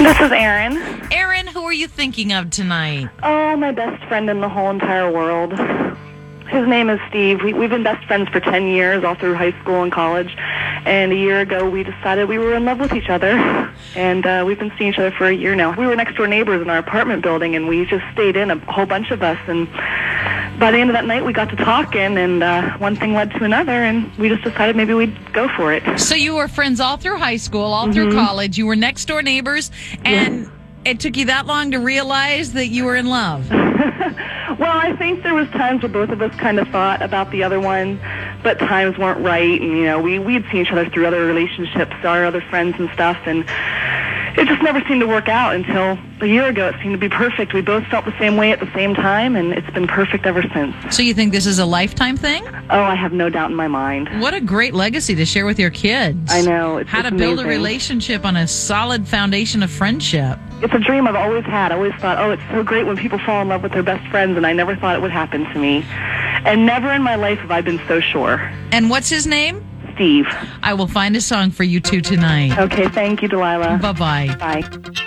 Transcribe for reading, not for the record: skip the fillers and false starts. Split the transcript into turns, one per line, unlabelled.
This is Aaron.
Aaron, who are you thinking of tonight?
Oh, my best friend in the whole entire world. His name is Steve. We've been best friends for 10 years, all through high school and college. And a year ago, we decided we were in love with each other. And we've been seeing each other for a year now. We were next door neighbors in our apartment building, and we just stayed in, a whole bunch of us. And by the end of that night, we got to talking, and one thing led to another, and we just decided maybe we'd go for it.
So you were friends all through high school, all through college. You were next door neighbors, and it took you that long to realize that you were in love.
Well, I think there was times where both of us kind of thought about the other one, but times weren't right, and, we'd seen each other through other relationships, our other friends and stuff, and it just never seemed to work out until a year ago. It seemed to be perfect. We both felt the same way at the same time, and it's been perfect ever since.
So you think this is a lifetime thing?
Oh, I have no doubt in my mind.
What a great legacy to share with your kids.
I know.
How to build a relationship on a solid foundation of friendship.
It's a dream I've always had. I always thought, it's so great when people fall in love with their best friends, and I never thought it would happen to me. And never in my life have I been so sure.
And what's his name?
Steve.
I will find a song for you two tonight.
Okay, thank you, Delilah.
Bye-bye.
Bye.